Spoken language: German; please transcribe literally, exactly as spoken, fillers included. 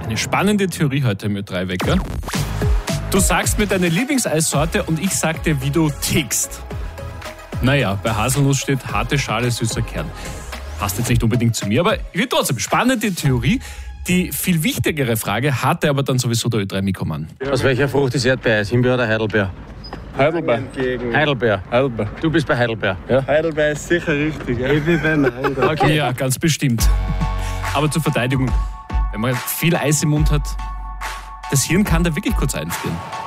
Eine spannende Theorie heute im Ö drei Wecker. Du sagst mir deine Lieblingseissorte und ich sag dir, wie du tickst. Naja, bei Haselnuss steht harte Schale, süßer Kern. Passt jetzt nicht unbedingt zu mir, aber ich will trotzdem, spannende Theorie. Die viel wichtigere Frage hatte aber dann sowieso der Ö drei Mikromann. Aus welcher Frucht ist Erdbeereis? Himbeer oder Heidelbeer? Heidelbeer. Heidelbeer. Heidelbeer. Du bist bei Heidelbeer. Ja. Heidelbeer ist sicher richtig. Ja. Ich bin bei Mango. Okay, ja, ganz bestimmt. Aber zur Verteidigung, wenn man viel Eis im Mund hat, das Hirn kann da wirklich kurz einfrieren.